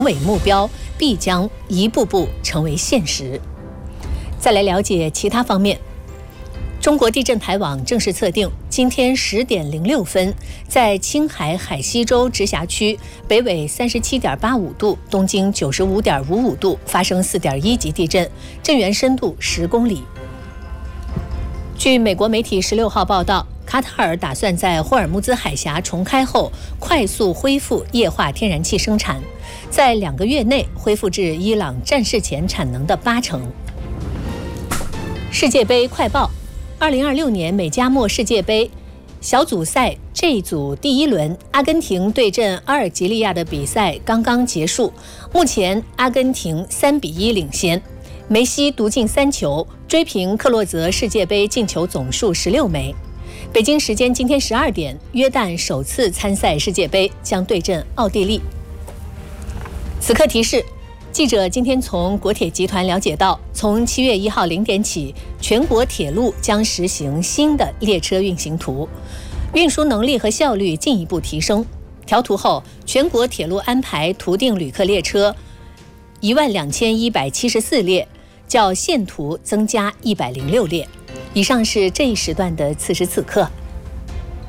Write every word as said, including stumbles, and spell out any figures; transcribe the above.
伟目标必将一步步成为现实。再来了解其他方面。中国地震台网正式测定，今天十点零六分，在青海海西州直辖区北纬三十七点八五度、东经九十五点五五度发生四点一级地震，震源深度十公里。据美国媒体十六号报道，卡塔尔打算在霍尔木兹海峡重开后，快速恢复液化天然气生产，在两个月内恢复至伊朗战事前产能的八成。世界杯快报。二零二六年美加墨世界杯小组赛 J 组第一轮，阿根廷对阵阿尔及利亚的比赛刚刚结束，目前阿根廷三比一领先，梅西独进三球，追平克洛泽世界杯进球总数十六枚。北京时间今天十二点，约旦首次参赛世界杯将对阵奥地利。此刻提示。记者今天从国铁集团了解到，从七月一号零点起，全国铁路将实行新的列车运行图，运输能力和效率进一步提升。调图后，全国铁路安排图定旅客列车一万两千一百七十四列，较现图增加一百零六列。以上是这一时段的此时此刻。